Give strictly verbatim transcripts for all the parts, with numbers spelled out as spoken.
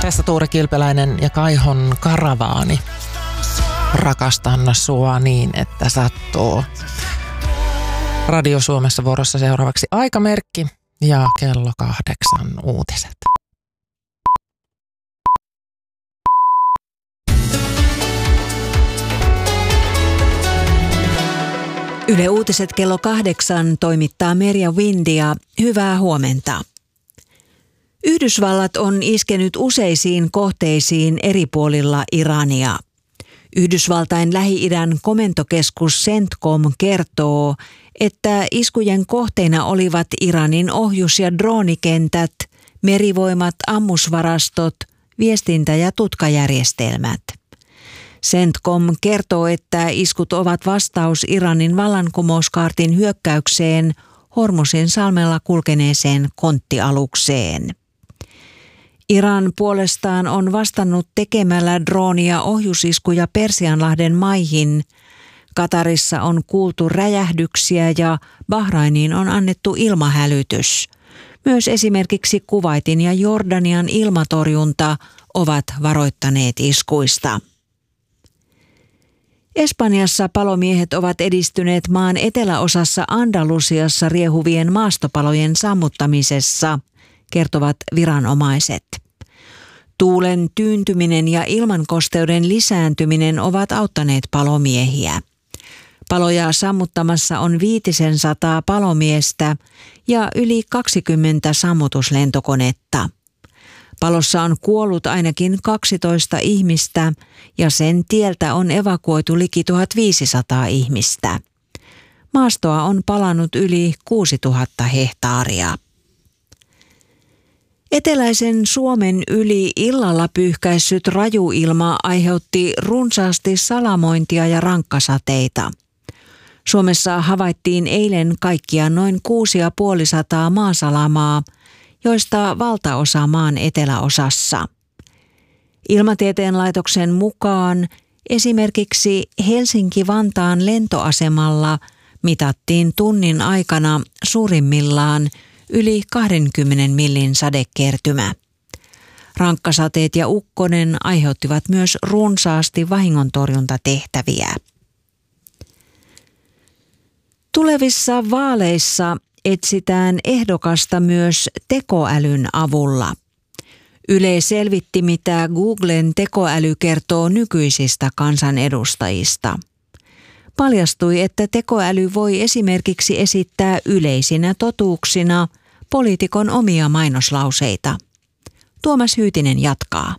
Tässä Tuure Kilpeläinen ja Kaihon Karavaani. Rakastan sua niin, että sattuu. Radio Suomessa vuorossa seuraavaksi aikamerkki ja kello kahdeksan uutiset. Yle Uutiset kello kahdeksan toimittaa Merja Windia. Hyvää huomenta. Yhdysvallat on iskenyt useisiin kohteisiin eri puolilla Irania. Yhdysvaltain Lähi-idän komentokeskus CENTCOM kertoo, että iskujen kohteina olivat Iranin ohjus- ja droonikentät, merivoimat, ammusvarastot, viestintä- ja tutkajärjestelmät. CENTCOM kertoo, että iskut ovat vastaus Iranin vallankumouskaartin hyökkäykseen Hormusin salmella kulkeneeseen konttialukseen. Iran puolestaan on vastannut tekemällä drooni- ja ohjusiskuja Persianlahden maihin. Katarissa on kuultu räjähdyksiä ja Bahrainiin on annettu ilmahälytys. Myös esimerkiksi Kuwaitin ja Jordanian ilmatorjunta ovat varoittaneet iskuista. Espanjassa palomiehet ovat edistyneet maan eteläosassa Andalusiassa riehuvien maastopalojen sammuttamisessa, kertovat viranomaiset. Tuulen tyyntyminen ja ilmankosteuden lisääntyminen ovat auttaneet palomiehiä. Paloja sammuttamassa on viitisen sataa palomiestä ja yli kaksikymmentä sammutuslentokonetta. Palossa on kuollut ainakin kaksitoista ihmistä ja sen tieltä on evakuoitu liki tuhatviisisataa ihmistä. Maastoa on palanut yli kuusituhatta hehtaaria. Eteläisen Suomen yli illalla pyyhkäissyt rajuilma aiheutti runsaasti salamointia ja rankkasateita. Suomessa havaittiin eilen kaikkiaan noin kuusisataaviisikymmentä maasalamaa, joista valtaosa maan eteläosassa. Ilmatieteen laitoksen mukaan esimerkiksi Helsinki-Vantaan lentoasemalla mitattiin tunnin aikana suurimmillaan yli kahdenkymmenen millin sadekertymä. Rankkasateet ja ukkonen aiheuttivat myös runsaasti vahingontorjuntatehtäviä. Tulevissa vaaleissa etsitään ehdokasta myös tekoälyn avulla. Yle selvitti, mitä Googlen tekoäly kertoo nykyisistä kansanedustajista. Paljastui, että tekoäly voi esimerkiksi esittää yleisinä totuuksina poliitikon omia mainoslauseita. Tuomas Hyytinen jatkaa.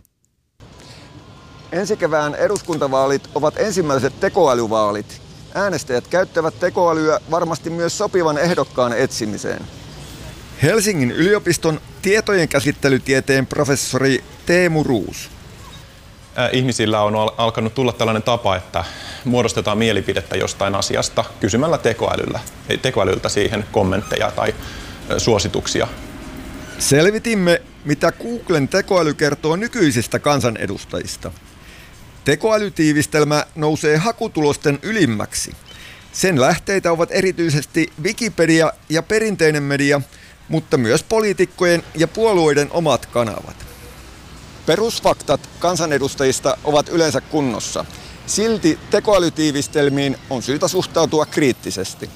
Ensi kevään eduskuntavaalit ovat ensimmäiset tekoälyvaalit. Äänestäjät käyttävät tekoälyä varmasti myös sopivan ehdokkaan etsimiseen. Helsingin yliopiston tietojen käsittelytieteen professori Teemu Ruus. Ihmisillä on alkanut tulla tällainen tapa, että muodostetaan mielipidettä jostain asiasta kysymällä tekoälyllä, tekoälyltä siihen kommentteja tai suosituksia. Selvitimme, mitä Googlen tekoäly kertoo nykyisistä kansanedustajista. Tekoälytiivistelmä nousee hakutulosten ylimmäksi. Sen lähteitä ovat erityisesti Wikipedia ja perinteinen media, mutta myös poliitikkojen ja puolueiden omat kanavat. Perusfaktat kansanedustajista ovat yleensä kunnossa. Silti tekoälytiivistelmiin on syytä suhtautua kriittisesti.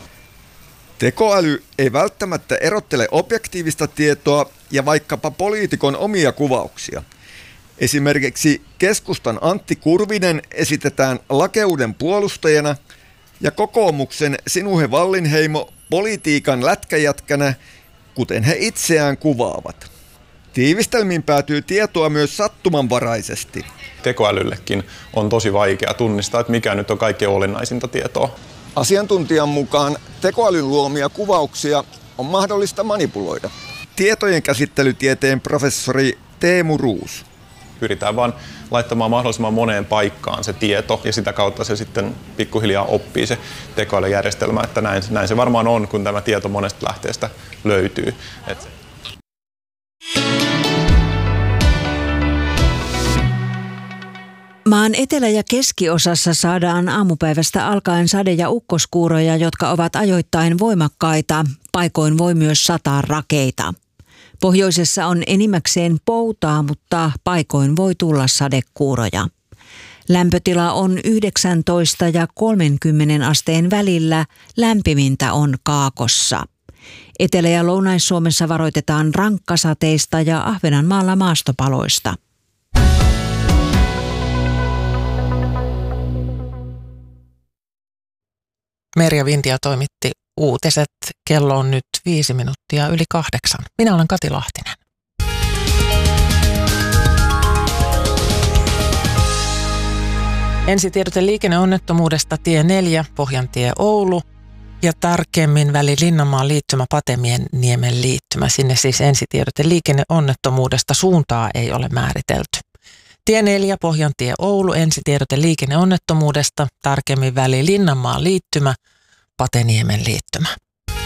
Tekoäly ei välttämättä erottele objektiivista tietoa ja vaikkapa poliitikon omia kuvauksia. Esimerkiksi keskustan Antti Kurvinen esitetään lakeuden puolustajana ja kokoomuksen Sinuhe Wallinheimo politiikan lätkäjätkänä, kuten he itseään kuvaavat. Tiivistelmiin päätyy tietoa myös sattumanvaraisesti. Tekoälyllekin on tosi vaikea tunnistaa, että mikä nyt on kaikkein olennaisinta tietoa. Asiantuntijan mukaan tekoälyn luomia kuvauksia on mahdollista manipuloida. Tietojen käsittelytieteen professori Teemu Ruus. Pyritään vaan laittamaan mahdollisimman moneen paikkaan se tieto ja sitä kautta se sitten pikkuhiljaa oppii se tekoälyjärjestelmä, että näin, näin se varmaan on, kun tämä tieto monesta lähteestä löytyy. Et Maan etelä- ja keskiosassa saadaan aamupäivästä alkaen sade- ja ukkoskuuroja, jotka ovat ajoittain voimakkaita. Paikoin voi myös sataa rakeita. Pohjoisessa on enimmäkseen poutaa, mutta paikoin voi tulla sadekuuroja. Lämpötila on yhdeksäntoista ja kolmekymmentä asteen välillä, lämpimintä on Kaakossa. Etelä- ja Lounais-Suomessa varoitetaan rankkasateista ja Ahvenanmaalla maastopaloista. Merja Vindia toimitti uutiset. Kello on nyt viisi minuuttia yli kahdeksan. Minä olen Kati Lahtinen. Ensitiedote liikenneonnettomuudesta tie neljä, Pohjantie Oulu ja tarkemmin väli Linnanmaan liittymä Patemienniemen liittymä. Sinne siis ensitiedote liikenneonnettomuudesta, suuntaa ei ole määritelty. Tie neljä, Pohjantie Oulu, ensitiedote liikenneonnettomuudesta, tarkemmin väli Linnanmaan liittymä Patemienniemen liittymä.